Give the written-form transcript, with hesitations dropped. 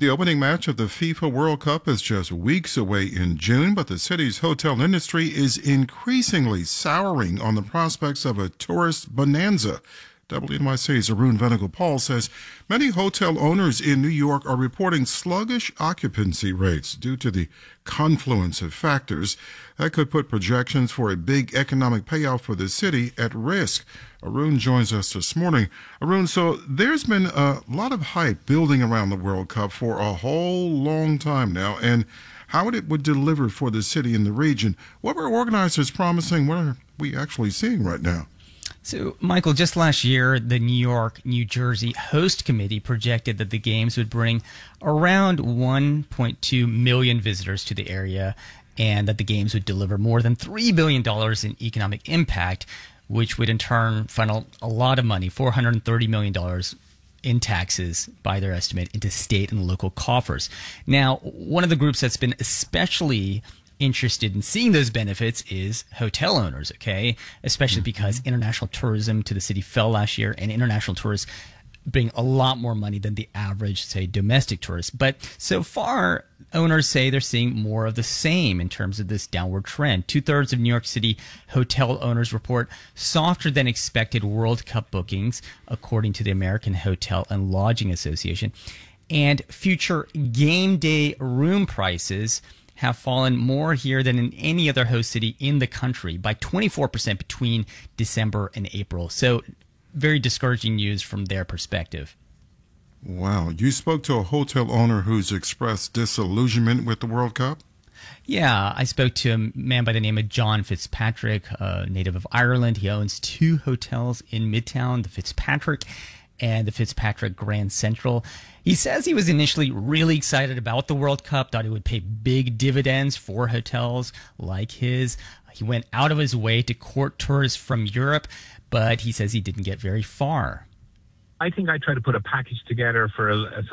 The opening match of the FIFA World Cup is just weeks away in June, but the city's hotel industry is increasingly souring on the prospects of a tourist bonanza. WNYC's Arun Venugopal says many hotel owners in New York are reporting sluggish occupancy rates due to the confluence of factors that could put projections for a big economic payout for the city at risk. Arun joins us this morning. Arun, so there's been a lot of hype building around the World Cup for a whole long time now, and how it would deliver for the city and the region. What were organizers promising? What are we actually seeing right now? So, Michael, just last year, the New York, New Jersey host committee projected that the games would bring around 1.2 million visitors to the area and that the games would deliver more than $3 billion in economic impact, which would in turn funnel a lot of money, $430 million in taxes, by their estimate, into state and local coffers. Now, one of the groups that's been especially interested in seeing those benefits is hotel owners, okay? Especially because international tourism to the city fell last year, and international tourists bring a lot more money than the average, say, domestic tourist. But so far, owners say they're seeing more of the same in terms of this downward trend. 2/3 of New York City hotel owners report softer than expected World Cup bookings, according to the American Hotel and Lodging Association. And future game day room prices have fallen more here than in any other host city in the country by 24% between December and April. So very discouraging news from their perspective. Wow. You spoke to a hotel owner who's expressed disillusionment with the World Cup? Yeah, I spoke to a man by the name of John Fitzpatrick, a native of Ireland. He owns 2 hotels in Midtown, the Fitzpatrick and the Fitzpatrick Grand Central. He says he was initially really excited about the World Cup, thought it would pay big dividends for hotels like his. He went out of his way to court tourists from Europe, but he says he didn't get very far. I think I try to put a package together for